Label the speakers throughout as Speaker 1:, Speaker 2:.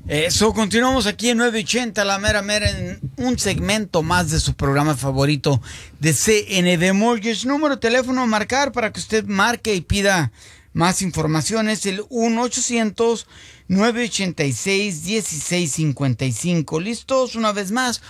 Speaker 1: Eso, continuamos aquí en 980, la mera mera, en un segmento más de su programa favorito de CNB Mortgage. Número de teléfono a marcar para que usted marque y pida más información es el 1-800-986-1655. ¿Listos? Una vez más,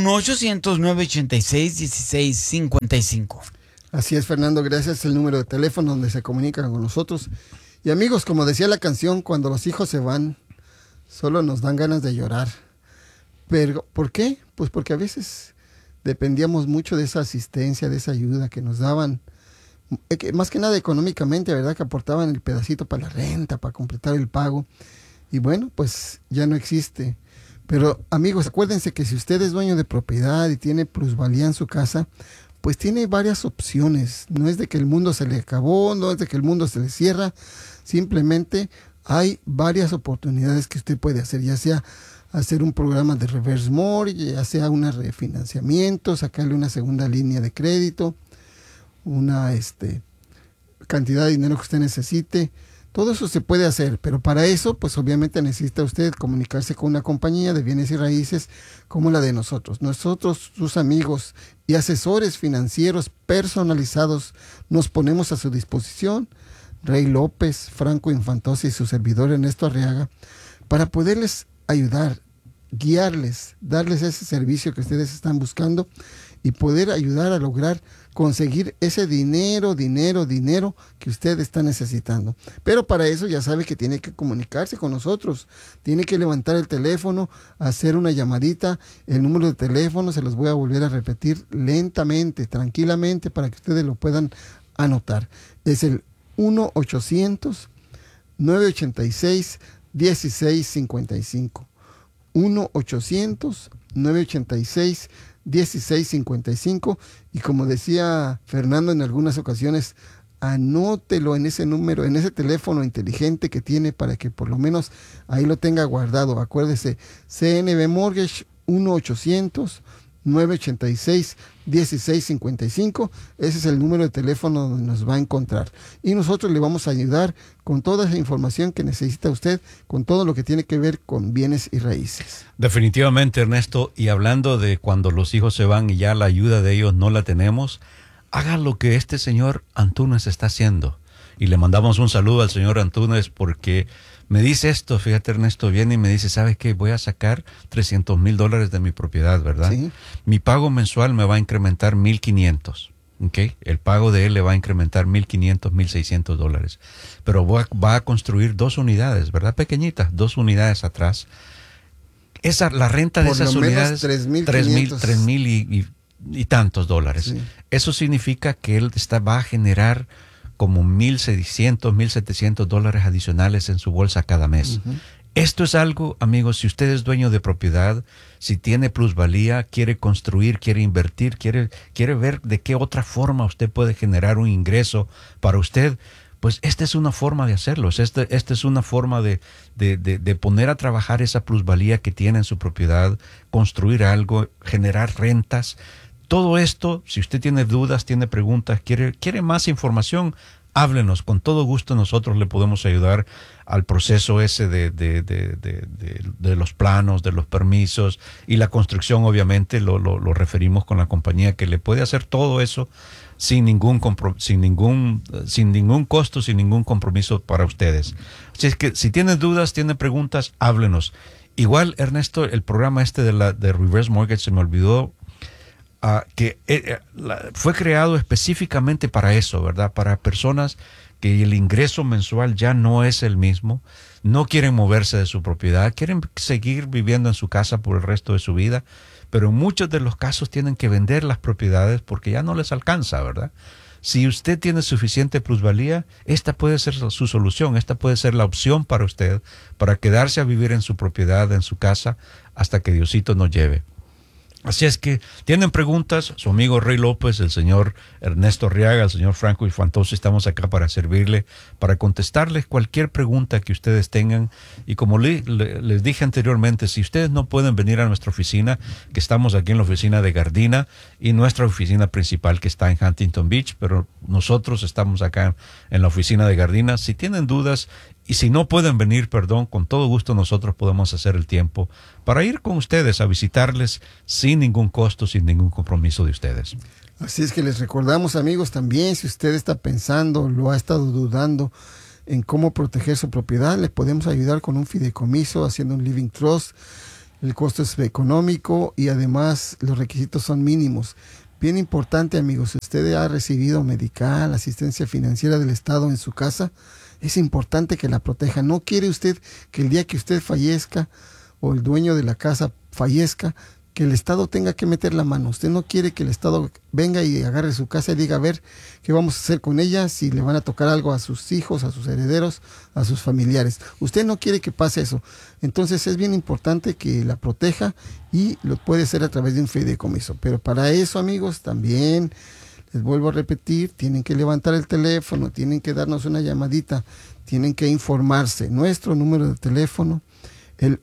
Speaker 1: 1-800-986-1655.
Speaker 2: Así es, Fernando, gracias. El número de teléfono donde se comunican con nosotros. Y amigos, como decía la canción, cuando los hijos se van, solo nos dan ganas de llorar. Pero, ¿por qué? Pues porque a veces dependíamos mucho de esa asistencia, de esa ayuda que nos daban, más que nada económicamente, ¿verdad? Que aportaban el pedacito para la renta, para completar el pago. Y bueno, pues ya no existe. Pero, amigos, acuérdense que si usted es dueño de propiedad y tiene plusvalía en su casa, pues tiene varias opciones. No es de que el mundo se le acabó, no es de que el mundo se le cierra. Simplemente hay varias oportunidades que usted puede hacer, ya sea hacer un programa de reverse mortgage, ya sea un refinanciamiento, sacarle una segunda línea de crédito, una cantidad de dinero que usted necesite. Todo eso se puede hacer, pero para eso, pues obviamente necesita usted comunicarse con una compañía de bienes y raíces como la de nosotros. Nosotros, sus amigos y asesores financieros personalizados, nos ponemos a su disposición, Rey López, Franco Infantosi y su servidor Ernesto Arriaga, para poderles ayudar, guiarles, darles ese servicio que ustedes están buscando y poder ayudar a lograr conseguir ese dinero que usted está necesitando. Pero para eso ya sabe que tiene que comunicarse con nosotros, tiene que levantar el teléfono, hacer una llamadita. El número de teléfono se los voy a volver a repetir lentamente, tranquilamente, para que ustedes lo puedan anotar. Es el 1-800-986-1655. 1-800-986-1655. Y como decía Fernando en algunas ocasiones, anótelo en ese número, en ese teléfono inteligente que tiene, para que por lo menos ahí lo tenga guardado. Acuérdese, CNB Mortgage, 1-800-986-1655. Ese es el número de teléfono donde nos va a encontrar. Y nosotros le vamos a ayudar con toda esa información que necesita usted, con todo lo que tiene que ver con bienes y raíces.
Speaker 3: Definitivamente, Ernesto. Y hablando de cuando los hijos se van y ya la ayuda de ellos no la tenemos, haga lo que este señor Antúnez está haciendo. Y le mandamos un saludo al señor Antúnez porque me dice esto, fíjate, Ernesto, viene y me dice, ¿sabes qué? Voy a sacar $300,000 de mi propiedad, ¿verdad? Sí. Mi pago mensual me va a incrementar $1,500, ¿ok? El pago de él le va a incrementar $1,500, $1,600. Pero va a construir 2 unidades, ¿verdad? Pequeñitas, 2 unidades atrás. La renta de esas unidades, $3,000 y tantos dólares. Sí. Eso significa que él va a generar como $1,600, $1,700 adicionales en su bolsa cada mes. Uh-huh. Esto es algo, amigos, si usted es dueño de propiedad, si tiene plusvalía, quiere construir, quiere invertir, quiere ver de qué otra forma usted puede generar un ingreso para usted, pues esta es una forma de hacerlo. Esta es una forma de poner a trabajar esa plusvalía que tiene en su propiedad, construir algo, generar rentas. Todo esto, si usted tiene dudas, tiene preguntas, quiere más información, háblenos. Con todo gusto nosotros le podemos ayudar al proceso ese de los planos, de los permisos y la construcción. Obviamente lo referimos con la compañía que le puede hacer todo eso sin ningún costo, sin ningún compromiso para ustedes. Así es que si tiene dudas, tiene preguntas, háblenos. Igual, Ernesto, el programa de Reverse Mortgage se me olvidó. Fue creado específicamente para eso, ¿verdad? Para personas que el ingreso mensual ya no es el mismo, no quieren moverse de su propiedad, quieren seguir viviendo en su casa por el resto de su vida, pero en muchos de los casos tienen que vender las propiedades porque ya no les alcanza, ¿verdad? Si usted tiene suficiente plusvalía, esta puede ser su solución, esta puede ser la opción para usted, para quedarse a vivir en su propiedad, en su casa, hasta que Diosito nos lleve. Así es que, tienen preguntas, su amigo Rey López, el señor Ernesto Arriaga, el señor Franco Infantosi, estamos acá para servirle, para contestarles cualquier pregunta que ustedes tengan. Y como les dije anteriormente, si ustedes no pueden venir a nuestra oficina, que estamos aquí en la oficina de Gardina, y nuestra oficina principal que está en Huntington Beach, pero nosotros estamos acá en la oficina de Gardina, si tienen dudas Y si no pueden venir, perdón, con todo gusto nosotros podemos hacer el tiempo para ir con ustedes a visitarles sin ningún costo, sin ningún compromiso de ustedes.
Speaker 2: Así es que les recordamos, amigos, también si usted está pensando, lo ha estado dudando en cómo proteger su propiedad, le podemos ayudar con un fideicomiso, haciendo un living trust. El costo es económico y además los requisitos son mínimos. Bien importante, amigos, si usted ha recibido medical, asistencia financiera del Estado en su casa, es importante que la proteja. No quiere usted que el día que usted fallezca o el dueño de la casa fallezca, que el Estado tenga que meter la mano. Usted no quiere que el Estado venga y agarre su casa y diga, a ver, ¿qué vamos a hacer con ella? Si le van a tocar algo a sus hijos, a sus herederos, a sus familiares. Usted no quiere que pase eso. Entonces es bien importante que la proteja y lo puede hacer a través de un fideicomiso. Pero para eso, amigos, también les vuelvo a repetir, tienen que levantar el teléfono, tienen que darnos una llamadita, tienen que informarse. Nuestro número de teléfono, el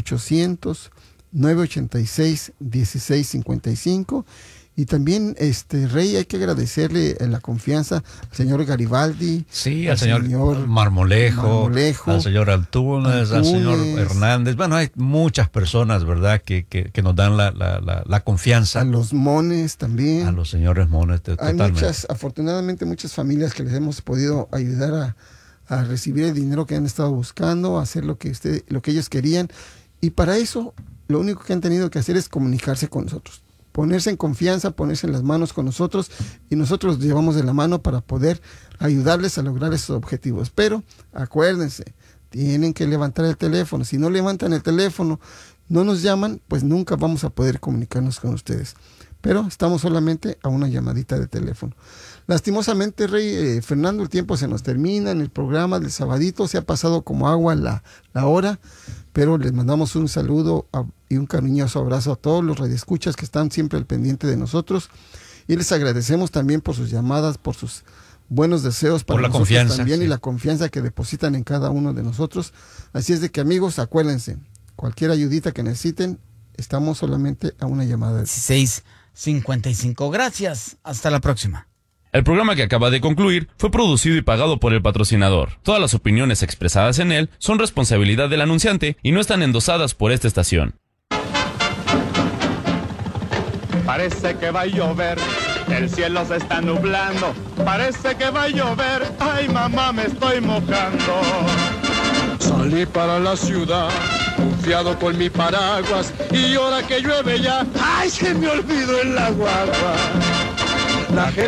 Speaker 2: 1-800-986-1655. Y también, Rey, hay que agradecerle la confianza al señor Garibaldi.
Speaker 3: Sí, al señor Marmolejo, al señor Antunes, al señor Hernández. Bueno, hay muchas personas, ¿verdad?, que nos dan la confianza.
Speaker 2: A los Mones también.
Speaker 3: A los señores Mones, totalmente.
Speaker 2: Hay afortunadamente muchas familias que les hemos podido ayudar a recibir el dinero que han estado buscando, a hacer lo que ellos querían. Y para eso, lo único que han tenido que hacer es comunicarse con nosotros. Ponerse en confianza, ponerse en las manos con nosotros y nosotros los llevamos de la mano para poder ayudarles a lograr esos objetivos. Pero acuérdense, tienen que levantar el teléfono. Si no levantan el teléfono, no nos llaman, pues nunca vamos a poder comunicarnos con ustedes. Pero estamos solamente a una llamadita de teléfono. Lastimosamente, Rey, Fernando, el tiempo se nos termina en el programa del sabadito. Se ha pasado como agua la hora, pero les mandamos un saludo y un cariñoso abrazo a todos los radioescuchas que están siempre al pendiente de nosotros. Y les agradecemos también por sus llamadas, por sus buenos deseos para nosotros confianza, también, sí. Y la confianza que depositan en cada uno de nosotros. Así es de que, amigos, acuérdense, cualquier ayudita que necesiten, estamos solamente a una llamada.
Speaker 1: 16:55. Gracias. Hasta la próxima.
Speaker 4: El programa que acaba de concluir fue producido y pagado por el patrocinador. Todas las opiniones expresadas en él son responsabilidad del anunciante y no están endosadas por esta estación.
Speaker 5: Parece que va a llover, el cielo se está nublando. Parece que va a llover, ay mamá, me estoy mojando. Salí para la ciudad, confiado con mi paraguas, y ahora que llueve ya, ay, se me olvidó el agua. La gente